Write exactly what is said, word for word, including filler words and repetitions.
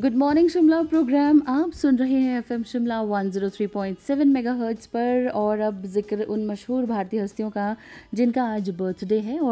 Good morning Shimla programme आप सुन रहे हैं FM Shimla one zero three point seven megahertz पर। और अब जिक्र उन मशहूर भारतीय हस्तियों का जिनका आज बर्थडे है। और